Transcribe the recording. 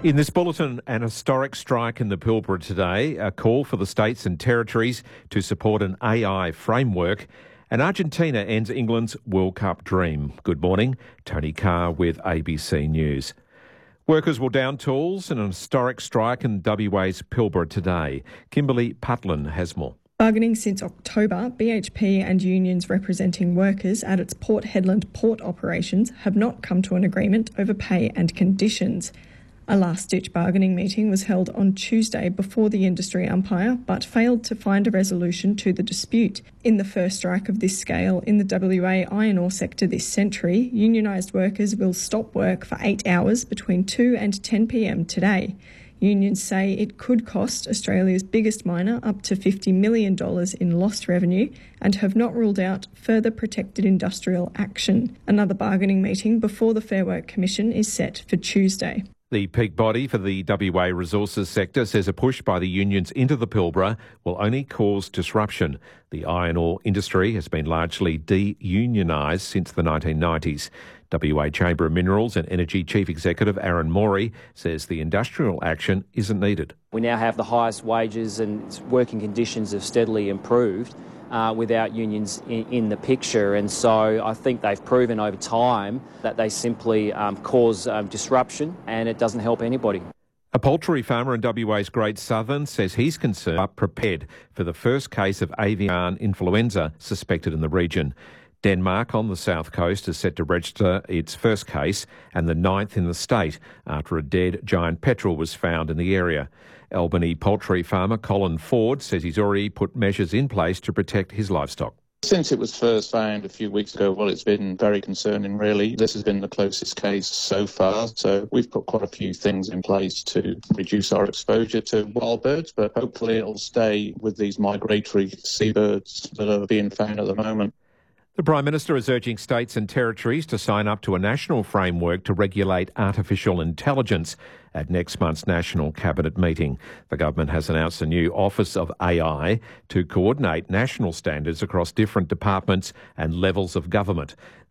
In this bulletin, an historic strike in the Pilbara today, a call for the states and territories to support an AI framework, and Argentina ends England's World Cup dream. Good morning, Tony Carr with ABC News. Workers will down tools in an historic strike in WA's Pilbara today. Kimberly Putlin has more. Bargaining since October, BHP and unions representing workers at its Port Hedland port operations have not come to an agreement over pay and conditions. A last-ditch bargaining meeting was held on Tuesday before the industry umpire, but failed to find a resolution to the dispute. In the first strike of this scale in the WA iron ore sector this century, unionised workers will stop work for 8 hours between 2 and 10 p.m. today. Unions say it could cost Australia's biggest miner up to $50 million in lost revenue and have not ruled out further protected industrial action. Another bargaining meeting before the Fair Work Commission is set for Tuesday. The peak body for the WA resources sector says a push by the unions into the Pilbara will only cause disruption. The iron ore industry has been largely de-unionised since the 1990s. WA Chamber of Minerals and Energy Chief Executive Aaron Morey says the industrial action isn't needed. We now have the highest wages and working conditions have steadily improved without unions in the picture, and so I think they've proven over time that they simply cause disruption, and it doesn't help anybody. A poultry farmer in WA's Great Southern says he's concerned but prepared for the first case of avian influenza suspected in the region. Denmark on the south coast is set to register its first case and the 9th in the state after a dead giant petrel was found in the area. Albany poultry farmer Colin Ford says he's already put measures in place to protect his livestock. Since it was first found a few weeks ago, well, it's been very concerning, really. This has been the closest case so far, so we've put quite a few things in place to reduce our exposure to wild birds, but hopefully it'll stay with these migratory seabirds that are being found at the moment. The Prime Minister is urging states and territories to sign up to a national framework to regulate artificial intelligence at next month's National Cabinet meeting. The government has announced a new Office of AI to coordinate national standards across different departments and levels of government.